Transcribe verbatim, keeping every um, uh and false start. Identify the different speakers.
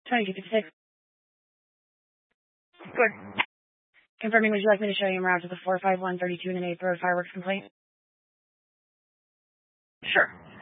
Speaker 1: twenty-two fifty-six. Good. Confirming, would you like me to show you en route to the four five one thirty-two and an eighth Road fireworks complaint? Sure.